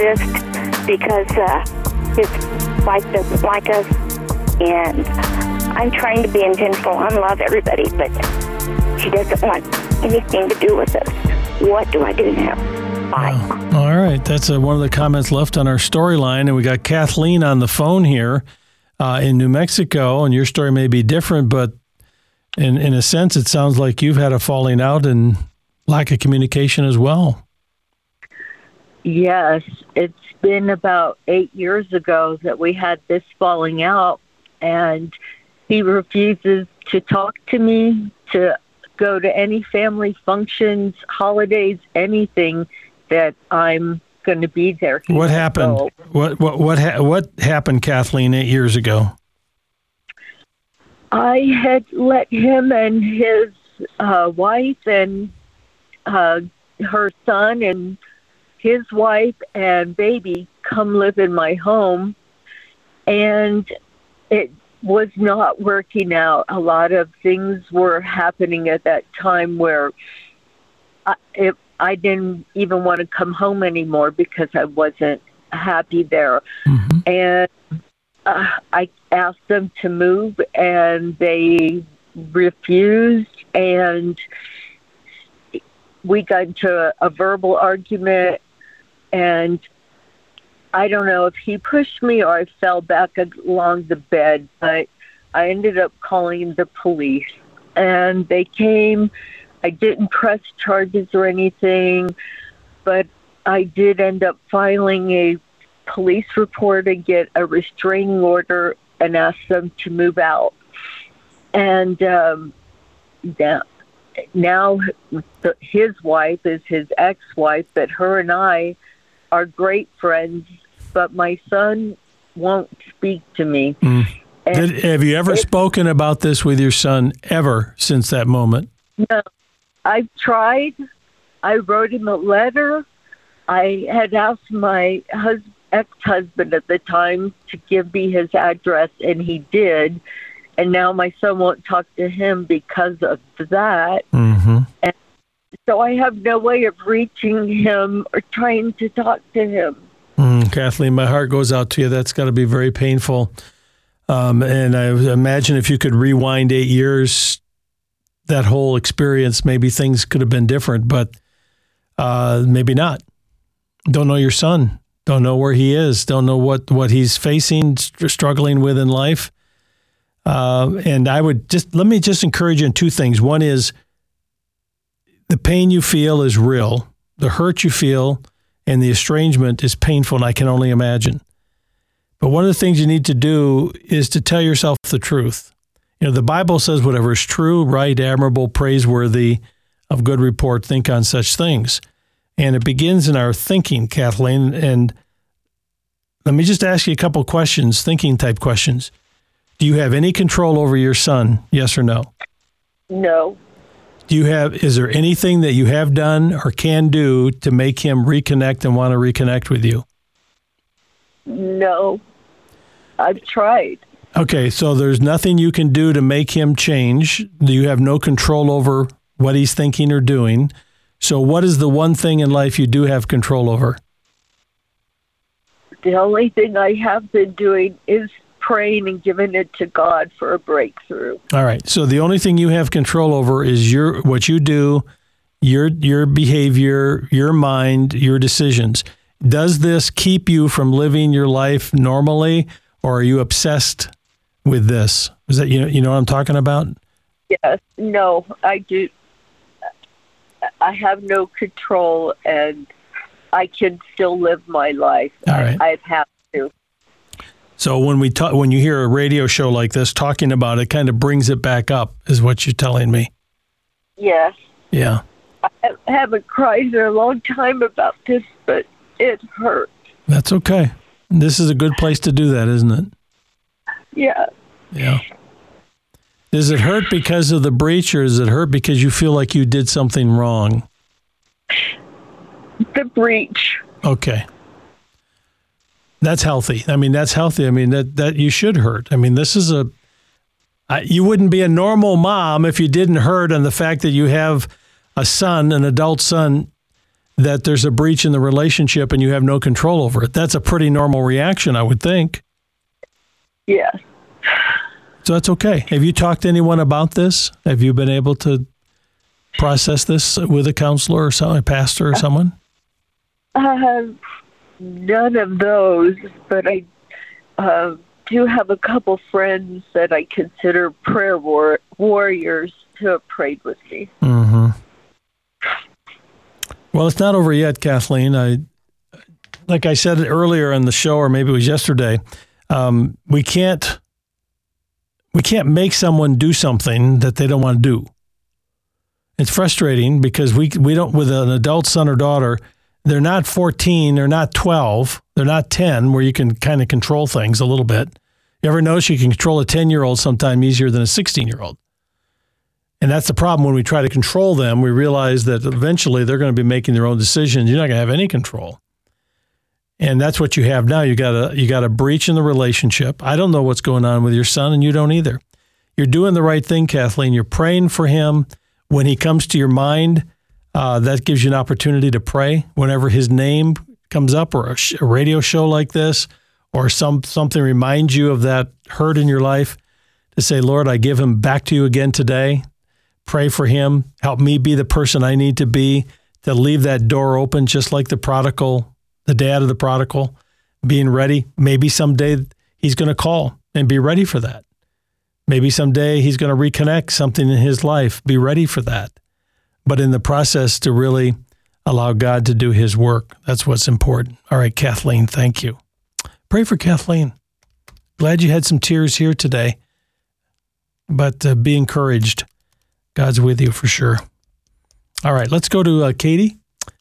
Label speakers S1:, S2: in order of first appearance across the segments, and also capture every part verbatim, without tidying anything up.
S1: exist because uh, his wife doesn't like us, and I'm trying to be intentional and love everybody, but she doesn't want anything to do with us. What do I do now? Bye.
S2: Oh, all right. That's uh, one of the comments left on our storyline, and we got Kathleen on the phone here uh, in New Mexico, and your story may be different, but in, in a sense, it sounds like you've had a falling out and lack of communication as well.
S3: Yes, it's been about eight years ago that we had this falling out, and he refuses to talk to me, to go to any family functions, holidays, anything that I'm going to be there.
S2: What happened?
S3: So,
S2: what what what ha- what happened, Kathleen, eight years ago?
S3: I had let him and his uh, wife and uh, her son and his wife and baby come live in my home, and it was not working out. A lot of things were happening at that time where I, it, I didn't even want to come home anymore because I wasn't happy there. Mm-hmm. And uh, I asked them to move, and they refused, and we got into a, a verbal argument, and I don't know if he pushed me or I fell back along the bed, but I ended up calling the police, and they came. I didn't press charges or anything, but I did end up filing a police report and get a restraining order and ask them to move out. And um, now, now his wife is his ex-wife, but her and I are great friends, but my son won't speak to me.
S2: Mm. Did, have you ever it, spoken about this with your son ever since that moment?
S3: No. I've tried. I wrote him a letter. I had asked my hus- ex-husband at the time to give me his address, and he did. And now my son won't talk to him because of that. Mm-hmm. And so I have no way of reaching him or trying to talk to him.
S2: Mm, Kathleen, my heart goes out to you. That's got to be very painful. Um, and I imagine if you could rewind eight years, that whole experience, maybe things could have been different, but uh, maybe not. Don't know your son. Don't know where he is. Don't know what, what he's facing, st- struggling with in life. Uh, and I would just, let me just encourage you in two things. One is the pain you feel is real. The hurt you feel and the estrangement is painful, and I can only imagine. But one of the things you need to do is to tell yourself the truth. You know, the Bible says whatever is true, right, admirable, praiseworthy, of good report, think on such things. And it begins in our thinking, Kathleen. And let me just ask you a couple questions, thinking type questions. Do you have any control over your son? Yes or no?
S3: No.
S2: Do you have, is there anything that you have done or can do to make him reconnect and want to reconnect with you?
S3: No. I've tried.
S2: Okay, so there's nothing you can do to make him change. You have no control over what he's thinking or doing. So what is the one thing in life you do have control over?
S3: The only thing I have been doing is praying and giving it to God for a breakthrough.
S2: All right. So the only thing you have control over is your what you do, your your behavior, your mind, your decisions. Does this keep you from living your life normally, or are you obsessed with this? Is that you know you know what I'm talking about?
S3: Yes. No, I do. I have no control, and I can still live my life.
S2: All right.
S3: I, I've had to.
S2: So when we talk, when you hear a radio show like this talking about it, kind of brings it back up, is what you're telling me.
S3: Yes.
S2: Yeah.
S3: I haven't cried in a long time about this, but it hurts.
S2: That's okay. This is a good place to do that, isn't it?
S3: Yeah.
S2: Yeah. Does it hurt because of the breach, or does it hurt because you feel like you did something wrong?
S3: The breach.
S2: Okay. That's healthy. I mean, that's healthy. I mean, that, that you should hurt. I mean, this is a, I, you wouldn't be a normal mom if you didn't hurt on the fact that you have a son, an adult son, that there's a breach in the relationship and you have no control over it. That's a pretty normal reaction, I would think.
S3: Yes.
S2: So that's okay. Have you talked to anyone about this? Have you been able to process this with a counselor or some, a pastor or someone?
S3: I have none of those, but I uh, do have a couple friends that I consider prayer war- warriors who have prayed with me.
S2: Mm-hmm. Well, it's not over yet, Kathleen. I, like I said earlier in the show, or maybe it was yesterday, um, we can't we can't make someone do something that they don't want to do. It's frustrating because we we don't, with an adult son or daughter, they're not fourteen, they're not twelve, they're not ten, where you can kind of control things a little bit. You ever notice you can control a ten-year-old sometime easier than a sixteen-year-old? And that's the problem. When we try to control them, we realize that eventually they're going to be making their own decisions. You're not going to have any control. And that's what you have now. You got a you got a breach in the relationship. I don't know what's going on with your son, and you don't either. You're doing the right thing, Kathleen. You're praying for him. When he comes to your mind, uh, that gives you an opportunity to pray. Whenever his name comes up, or a, sh- a radio show like this, or some something reminds you of that hurt in your life, to say, Lord, I give him back to you again today. Pray for him. Help me be the person I need to be, to leave that door open, just like the prodigal, the dad of the prodigal, being ready. Maybe someday he's going to call, and be ready for that. Maybe someday he's going to reconnect something in his life. Be ready for that. But in the process, to really allow God to do his work. That's what's important. All right, Kathleen, thank you. Pray for Kathleen. Glad you had some tears here today. But uh, be encouraged. God's with you for sure. All right, let's go to uh, Katie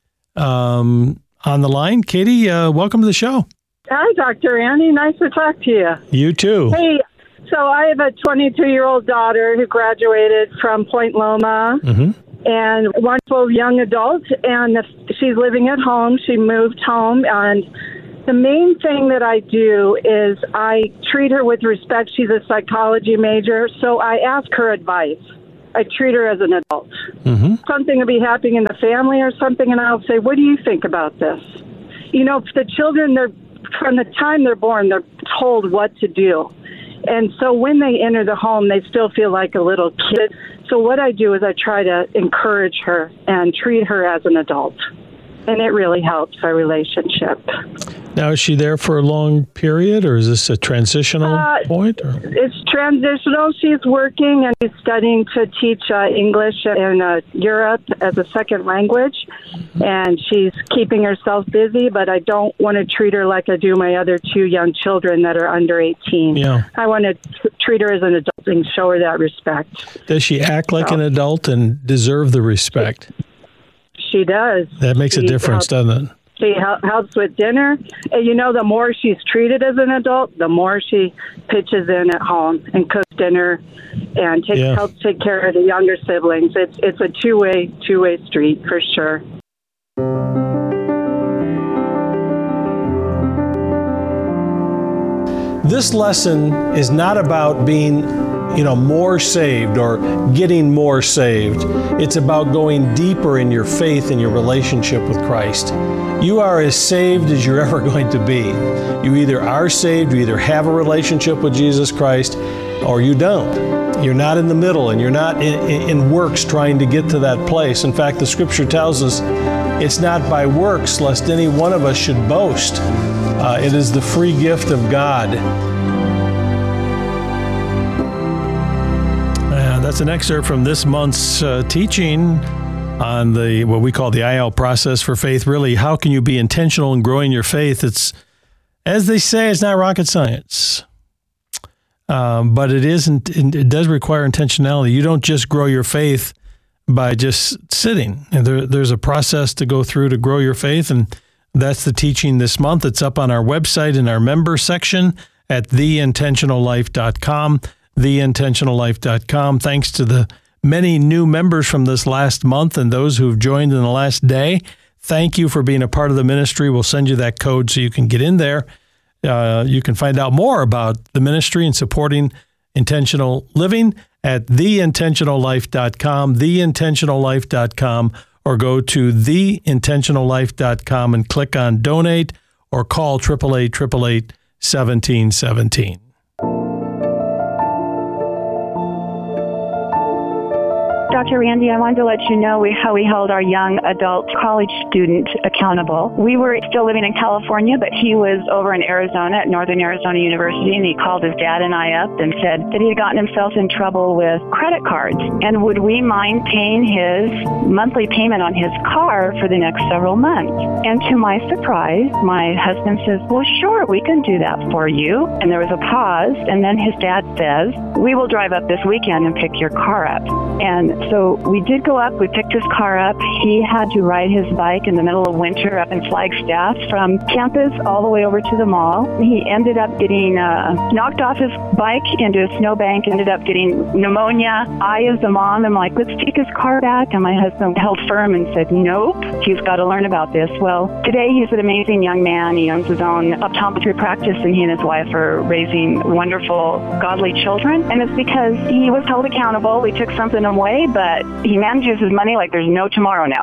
S2: um, on the line. Katie, uh, welcome to the show.
S4: Hi, Doctor Andy. Nice to talk to you.
S2: You too.
S4: Hey, so I have a twenty-two-year-old daughter who graduated from Point Loma,
S2: Mm-hmm.
S4: and a wonderful young adult, and she's living at home. She moved home, and the main thing that I do is I treat her with respect. She's a psychology major, so I ask her advice. I treat her as an adult.
S2: Mm-hmm.
S4: Something will be happening in the family or something, and I'll say, what do you think about this? You know, the children, they're from the time they're born, they're told what to do. And so when they enter the home, they still feel like a little kid. So what I do is I try to encourage her and treat her as an adult. And it really helps our relationship.
S2: Now, is she there for a long period, or is this a transitional
S4: Uh,
S2: point? Or?
S4: It's transitional. She's working and she's studying to teach uh, English in uh, Europe as a second language. And she's keeping herself busy, but I don't want to treat her like I do my other two young children that are under eighteen.
S2: Yeah.
S4: I want to t- treat her as an adult and show her that respect.
S2: Does she act like
S4: So-
S2: an adult and deserve the respect?
S4: She does.
S2: That makes a
S4: She
S2: difference,
S4: helps-
S2: doesn't it?
S4: She hel- helps with dinner. And, you know, the more she's treated as an adult, the more she pitches in at home and cooks dinner and takes,
S2: Yeah.
S4: helps take care of the younger siblings. It's it's a two-way, two-way street for sure.
S2: This lesson is not about being, you know, more saved or getting more saved. It's about going deeper in your faith and your relationship with Christ. You are as saved as you're ever going to be. You either are saved, you either have a relationship with Jesus Christ, or you don't. You're not in the middle, and you're not in, in works trying to get to that place. In fact, the Scripture tells us it's not by works, lest any one of us should boast. Uh, it is the free gift of God. Uh, that's an excerpt from this month's uh, teaching on the what we call the I L process for faith. Really, how can you be intentional in growing your faith? It's, as they say, it's not rocket science, um, but it isn't. It does require intentionality. You don't just grow your faith by just sitting. And there, there's a process to go through to grow your faith, and that's the teaching this month. It's up on our website in our member section at the intentional life dot com, the intentional life dot com. Thanks to the many new members from this last month and those who've joined in the last day. Thank you for being a part of the ministry. We'll send you that code so you can get in there. Uh, you can find out more about the ministry and supporting intentional living at the intentional life dot com, the intentional life dot com, or go to the intentional life dot com and click on donate or call eight eight eight, eight eight eight, one seven one seven.
S5: Doctor Randy, I wanted to let you know we, how we held our young adult college student accountable. We were still living in California, but he was over in Arizona at Northern Arizona University, and he called his dad and I up and said that he had gotten himself in trouble with credit cards, and would we mind paying his monthly payment on his car for the next several months? And to my surprise, my husband says, well, sure, we can do that for you. And there was a pause, and then his dad says, we will drive up this weekend and pick your car up. And so we did go up. We picked his car up. He had to ride his bike in the middle of winter up in Flagstaff from campus all the way over to the mall. He ended up getting uh, knocked off his bike into a snowbank, ended up getting pneumonia. I, as the mom, am like, let's take his car back. And my husband held firm and said, nope, he's got to learn about this. Well, today he's an amazing young man. He owns his own optometry practice, and he and his wife are raising wonderful, godly children. And it's because he was held accountable. We took something away, but he manages his money like there's no tomorrow now.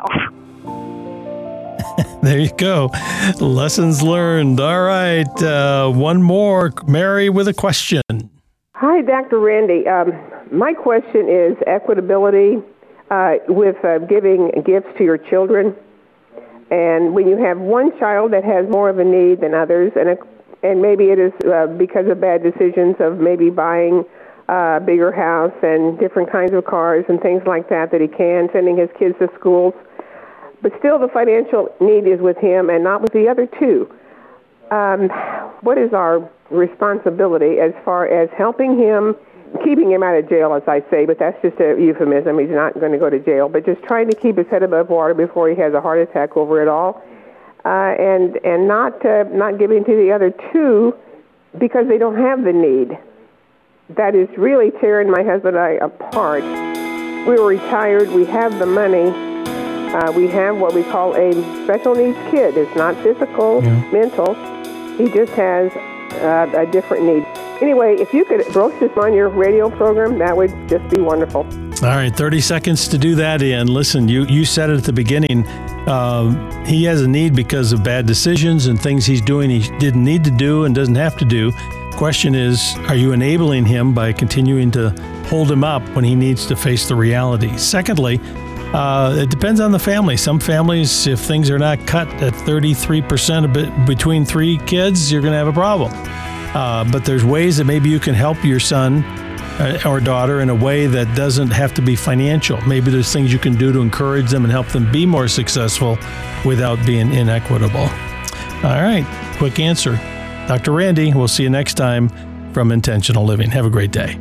S2: There you go. Lessons learned. All right. Uh, one more. Mary with a question.
S6: Hi, Doctor Randy. Um, my question is equitability uh, with uh, giving gifts to your children. And when you have one child that has more of a need than others, and, a, and maybe it is uh, because of bad decisions of maybe buying a bigger house and different kinds of cars and things like that that he can, sending his kids to schools. But still the financial need is with him and not with the other two. Um, what is our responsibility as far as helping him, keeping him out of jail, as I say, but that's just a euphemism. He's not going to go to jail, but just trying to keep his head above water before he has a heart attack over it all, uh, and and not uh, not giving to the other two because they don't have the need. That is really tearing my husband and I apart. We were retired. We have the money. Uh, we have what we call a special needs kid. It's not physical, yeah. mental. He just has uh, a different need. Anyway, if you could broach this on your radio program, that would just be wonderful.
S2: All right, thirty seconds to do that, Ian. Listen, you, you said it at the beginning. Uh, he has a need because of bad decisions and things he's doing he didn't need to do and doesn't have to do. Question is, are you enabling him by continuing to hold him up when he needs to face the reality? Secondly, uh, it depends on the family. Some families, if things are not cut at thirty-three percent of it between three kids, you're going to have a problem. Uh, but there's ways that maybe you can help your son or daughter in a way that doesn't have to be financial. Maybe there's things you can do to encourage them and help them be more successful without being inequitable. All right, quick answer. Doctor Randy, we'll see you next time from Intentional Living. Have a great day.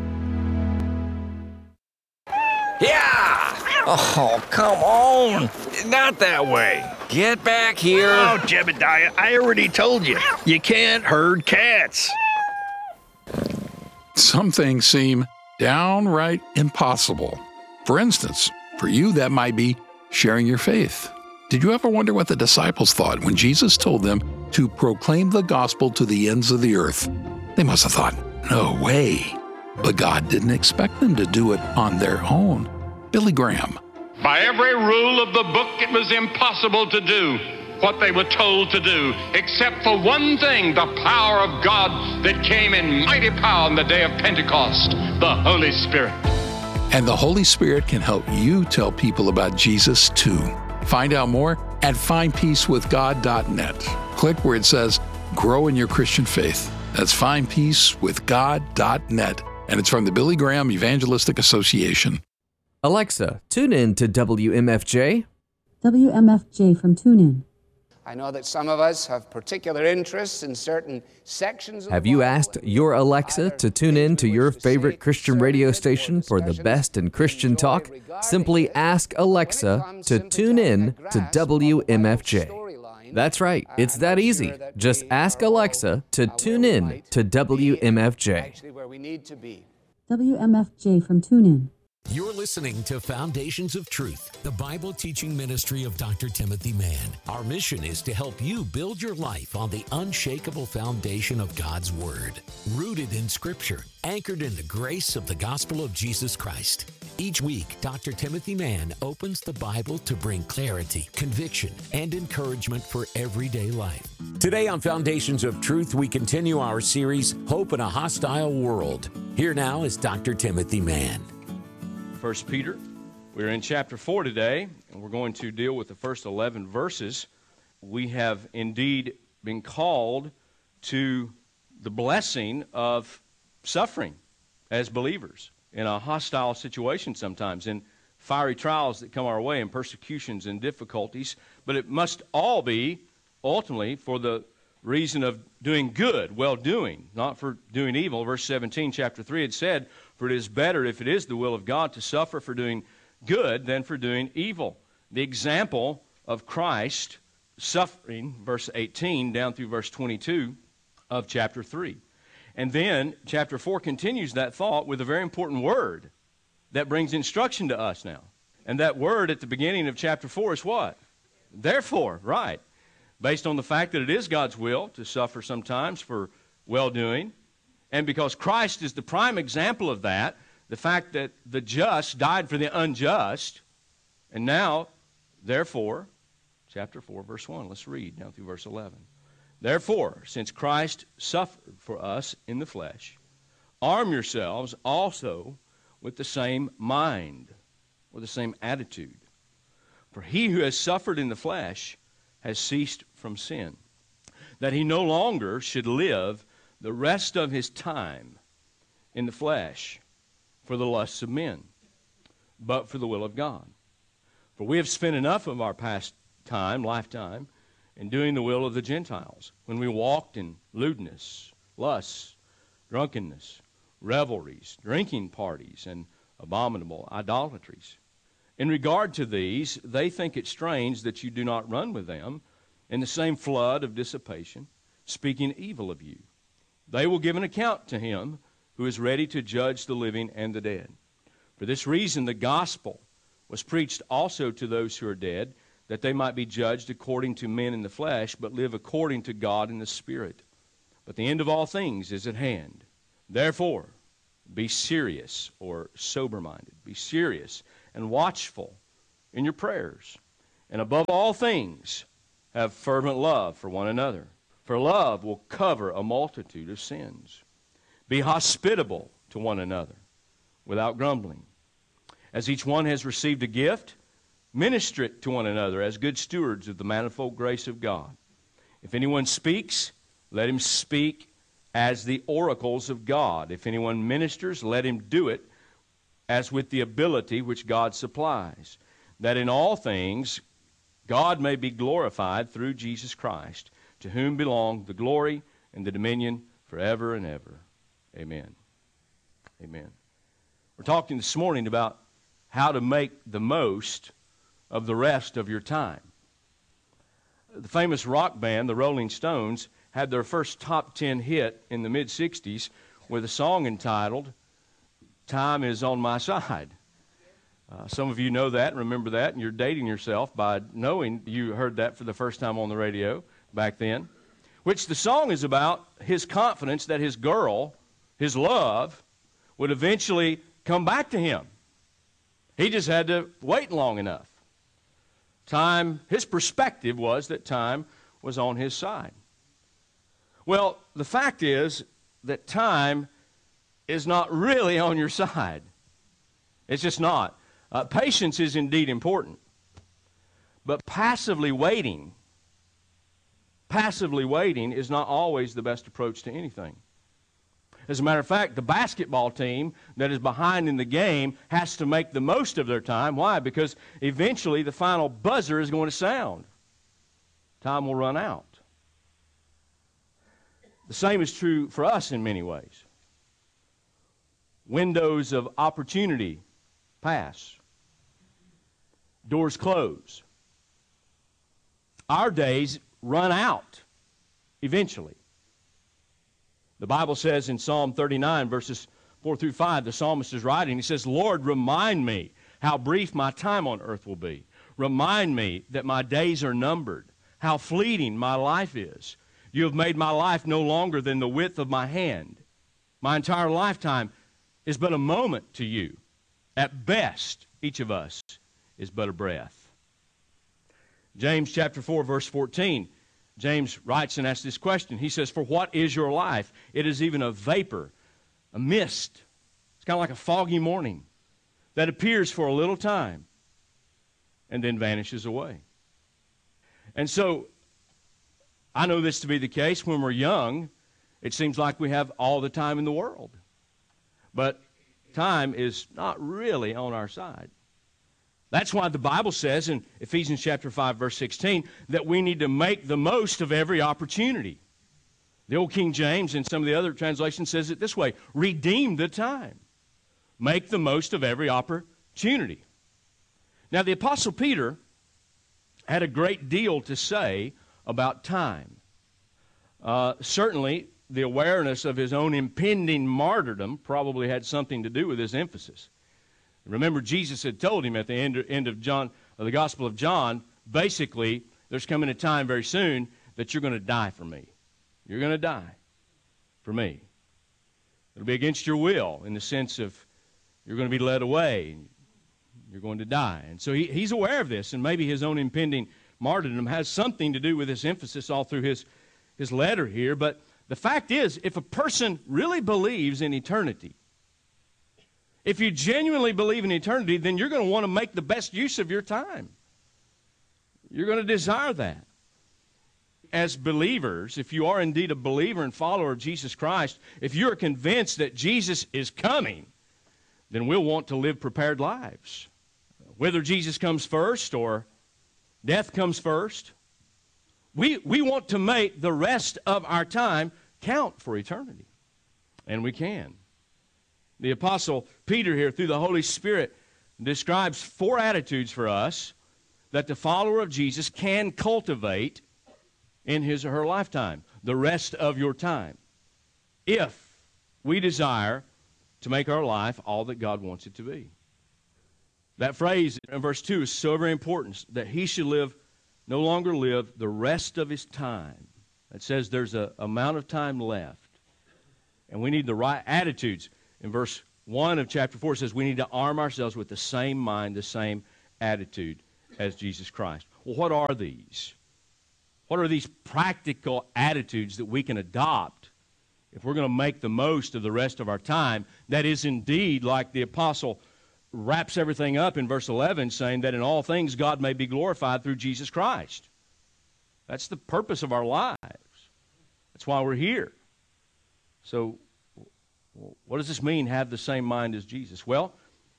S7: Yeah! Oh, come on. Not that way. Get back here.
S8: Oh, Jebediah, I already told you. You can't herd cats.
S9: Some things seem downright impossible. For instance, for you, that might be sharing your faith. Did you ever wonder what the disciples thought when Jesus told them to proclaim the gospel to the ends of the earth? They must have thought, no way. But God didn't expect them to do it on their own. Billy Graham.
S10: By every rule of the book, it was impossible to do what they were told to do, except for one thing, the power of God that came in mighty power on the day of Pentecost, the Holy Spirit.
S9: And the Holy Spirit can help you tell people about Jesus too. Find out more at find peace with god dot net. Click where it says, Grow in Your Christian Faith. That's find peace with god dot net. And it's from the Billy Graham Evangelistic Association.
S11: Alexa, tune in to W M F J.
S12: W M F J from TuneIn.
S13: I know that some of us have particular interests in certain sections of
S11: Have you asked your Alexa to tune in to your favorite Christian radio station for the best in Christian talk? Simply ask Alexa to tune in to W M F J. That's right, it's that easy. Just ask Alexa to tune in to W M F J.
S12: W M F J from TuneIn.
S14: You're listening to Foundations of Truth, the Bible teaching ministry of Doctor Timothy Mann. Our mission is to help you build your life on the unshakable foundation of God's Word, rooted in Scripture, anchored in the grace of the gospel of Jesus Christ. Each week, Doctor Timothy Mann opens the Bible to bring clarity, conviction, and encouragement for everyday life. Today on Foundations of Truth, we continue our series, Hope in a Hostile World. Here now is Doctor Timothy Mann.
S15: First Peter, we're in chapter four today, and we're going to deal with the first eleven verses. We have indeed been called to the blessing of suffering as believers in a hostile situation sometimes, in fiery trials that come our way, and persecutions and difficulties. But it must all be ultimately for the reason of doing good, well-doing, not for doing evil. Verse seventeen, chapter three, it said, "For it is better, if it is the will of God, to suffer for doing good than for doing evil." The example of Christ suffering, verse eighteen, down through verse twenty-two of chapter three. And then chapter four continues that thought with a very important word that brings instruction to us now. And that word at the beginning of chapter four is what? Therefore, right. Based on the fact that it is God's will to suffer sometimes for well-doing, and because Christ is the prime example of that, the fact that the just died for the unjust, and now, therefore, chapter four, verse one, let's read down through verse eleven. "Therefore, since Christ suffered for us in the flesh, arm yourselves also with the same mind," or the same attitude. "For he who has suffered in the flesh has ceased from sin, that he no longer should live the rest of his time in the flesh for the lusts of men, but for the will of God. For we have spent enough of our past time, lifetime, in doing the will of the Gentiles, when we walked in lewdness, lusts, drunkenness, revelries, drinking parties, and abominable idolatries. In regard to these, they think it strange that you do not run with them in the same flood of dissipation, speaking evil of you. They will give an account to him who is ready to judge the living and the dead. For this reason the gospel was preached also to those who are dead, that they might be judged according to men in the flesh, but live according to God in the Spirit. But the end of all things is at hand. Therefore, be serious," or sober-minded. "Be serious and watchful in your prayers. And above all things, have fervent love for one another. For love will cover a multitude of sins. Be hospitable to one another without grumbling. As each one has received a gift, minister it to one another as good stewards of the manifold grace of God. If anyone speaks, let him speak as the oracles of God. If anyone ministers, let him do it as with the ability which God supplies, that in all things God may be glorified through Jesus Christ, to whom belong the glory and the dominion forever and ever. Amen." Amen. We're talking this morning about how to make the most of the rest of your time. The famous rock band, the Rolling Stones, had their first top ten hit in the mid-sixties with a song entitled, "Time Is on My Side." Uh, some of you know that, remember that, and you're dating yourself by knowing you heard that for the first time on the radio back then, which the song is about his confidence that his girl, his love, would eventually come back to him. He just had to wait long enough. Time, his perspective was that time was on his side. Well, the fact is that time is not really on your side. It's just not. Uh, patience is indeed important. But passively waiting, passively waiting is not always the best approach to anything. As a matter of fact, the basketball team that is behind in the game has to make the most of their time. Why? Because eventually the final buzzer is going to sound. Time will run out. The same is true for us in many ways. Windows of opportunity pass. Doors close. Our days run out eventually. The Bible says in Psalm thirty-nine, verses four through five, the psalmist is writing. He says, Lord, remind me how brief my time on earth will be. Remind me that my days are numbered, how fleeting my life is. You have made my life no longer than the width of my hand. My entire lifetime is but a moment to you. At best, each of us is but a breath. James chapter four, verse fourteen, James writes and asks this question. He says, for what is your life? It is even a vapor, a mist. It's kind of like a foggy morning that appears for a little time and then vanishes away. And so, I know this to be the case. When we're young, it seems like we have all the time in the world. But time is not really on our side. That's why the Bible says in Ephesians chapter five, verse sixteen, that we need to make the most of every opportunity. The old King James and some of the other translations says it this way, redeem the time. Make the most of every opportunity. Now, the Apostle Peter had a great deal to say about time. Uh, certainly, the awareness of his own impending martyrdom probably had something to do with his emphasis. Remember, Jesus had told him at the end, end of John, of the Gospel of John, basically, there's coming a time very soon that you're going to die for me. You're going to die for me. It'll be against your will in the sense of you're going to be led away. You're going to die. And so he, he's aware of this, and maybe his own impending martyrdom has something to do with this emphasis all through his, his letter here. But the fact is, if a person really believes in eternity, if you genuinely believe in eternity, then you're going to want to make the best use of your time. You're going to desire that. As believers, if you are indeed a believer and follower of Jesus Christ, if you're convinced that Jesus is coming, then we'll want to live prepared lives. Whether Jesus comes first or death comes first, we, we want to make the rest of our time count for eternity. And we can. The Apostle Peter here, through the Holy Spirit, describes four attitudes for us that the follower of Jesus can cultivate in his or her lifetime, the rest of your time, if we desire to make our life all that God wants it to be. That phrase in verse two is so very important, that he should live, no longer live the rest of his time. It says there's an amount of time left. And we need the right attitudes. In verse one of chapter four, it says we need to arm ourselves with the same mind, the same attitude as Jesus Christ. Well, what are these? What are these practical attitudes that we can adopt if we're going to make the most of the rest of our time? That is indeed, like the apostle wraps everything up in verse eleven, saying that in all things God may be glorified through Jesus Christ. That's the purpose of our lives. That's why we're here. So, what does this mean, have the same mind as Jesus? Well,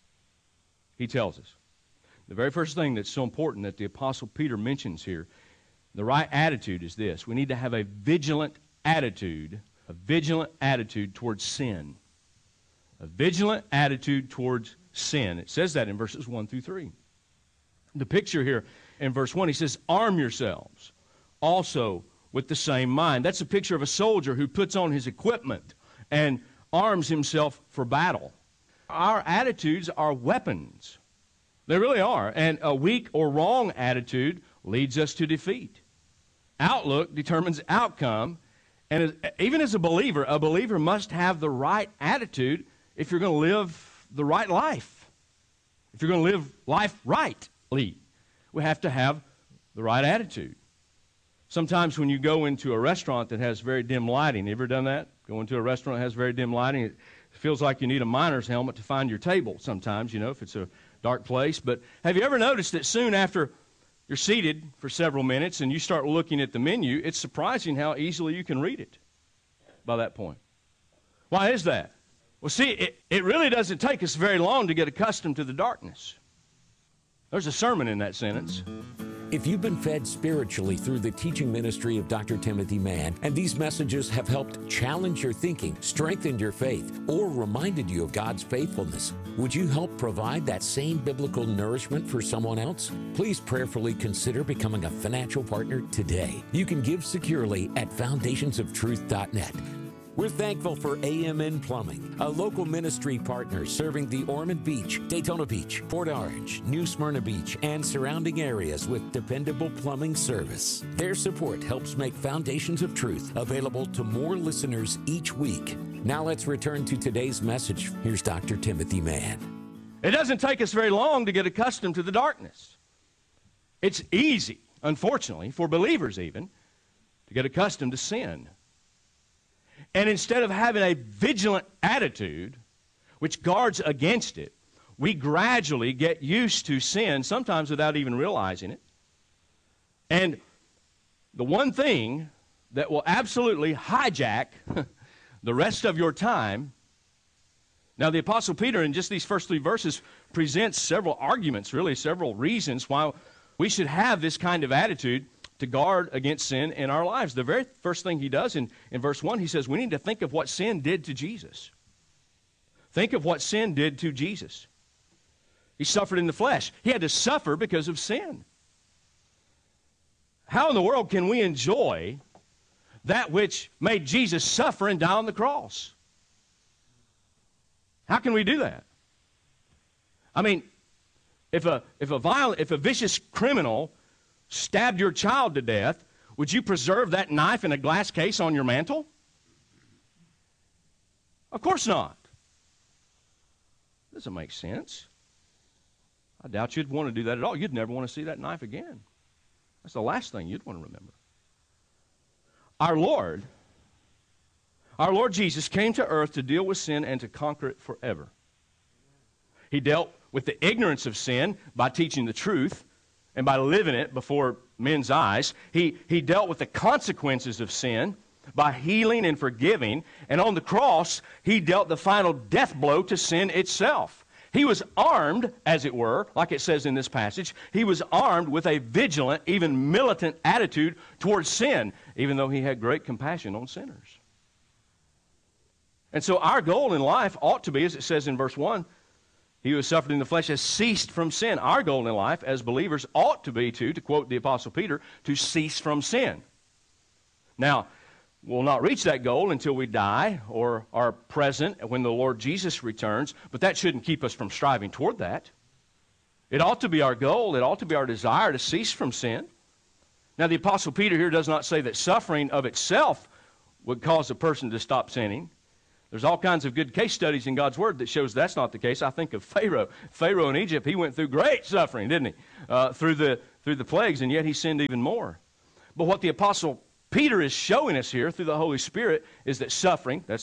S15: he tells us. The very first thing that's so important that the Apostle Peter mentions here, the right attitude is this. We need to have a vigilant attitude, a vigilant attitude towards sin. A vigilant attitude towards sin. It says that in verses one through three. The picture here in verse one, he says, arm yourselves also with the same mind. That's a picture of a soldier who puts on his equipment and arms himself for battle. Our attitudes are weapons. They really are. And a weak or wrong attitude leads us to defeat. Outlook determines outcome. And as, even as a believer, a believer must have the right attitude if you're going to live the right life. If you're going to live life rightly, we have to have the right attitude. Sometimes when you go into a restaurant that has very dim lighting, you ever done that? Go into a restaurant that has very dim lighting, it feels like you need a miner's helmet to find your table sometimes, you know, if it's a dark place. But have you ever noticed that soon after you're seated for several minutes and you start looking at the menu, it's surprising how easily you can read it by that point. Why is that? Well, see, it, it really doesn't take us very long to get accustomed to the darkness. There's a sermon in that sentence.
S14: If you've been fed spiritually through the teaching ministry of Doctor Timothy Mann, and these messages have helped challenge your thinking, strengthened your faith, or reminded you of God's faithfulness, would you help provide that same biblical nourishment for someone else? Please prayerfully consider becoming a financial partner today. You can give securely at foundations of truth dot net. We're thankful for A M N Plumbing, a local ministry partner serving the Ormond Beach, Daytona Beach, Port Orange, New Smyrna Beach, and surrounding areas with dependable plumbing service. Their support helps make Foundations of Truth available to more listeners each week. Now let's return to today's message. Here's Doctor Timothy Mann.
S15: It doesn't take us very long to get accustomed to the darkness. It's easy, unfortunately, for believers even, to get accustomed to sin. And instead of having a vigilant attitude which guards against it, we gradually get used to sin, sometimes without even realizing it. And the one thing that will absolutely hijack the rest of your time. Now, the Apostle Peter, in just these first three verses, presents several arguments, really, several reasons why we should have this kind of attitude to guard against sin in our lives. The very first thing he does in, in verse one, he says, we need to think of what sin did to Jesus. Think of what sin did to Jesus. He suffered in the flesh. He had to suffer because of sin. How in the world can we enjoy that which made Jesus suffer and die on the cross? How can we do that? I mean, if a if a violent, if a vicious criminal stabbed your child to death, would you preserve that knife in a glass case on your mantle? Of course not. Doesn't make sense. I doubt you'd want to do that at all. You'd never want to see that knife again. That's the last thing you'd want to remember. Our Lord, our Lord Jesus came to earth to deal with sin and to conquer it forever. He dealt with the ignorance of sin by teaching the truth and by living it before men's eyes. He, he dealt with the consequences of sin by healing and forgiving. And on the cross, he dealt the final death blow to sin itself. He was armed, as it were, like it says in this passage. He was armed with a vigilant, even militant attitude towards sin, even though he had great compassion on sinners. And so our goal in life ought to be, as it says in verse one, he who has suffered in the flesh has ceased from sin. Our goal in life as believers ought to be to, to quote the Apostle Peter, to cease from sin. Now, we'll not reach that goal until we die or are present when the Lord Jesus returns, but that shouldn't keep us from striving toward that. It ought to be our goal, it ought to be our desire to cease from sin. Now, the Apostle Peter here does not say that suffering of itself would cause a person to stop sinning. There's all kinds of good case studies in God's Word that shows that's not the case. I think of Pharaoh. Pharaoh in Egypt, he went through great suffering, didn't he? Uh, through the through the plagues, and yet he sinned even more. But what the Apostle Peter is showing us here through the Holy Spirit is that suffering, that's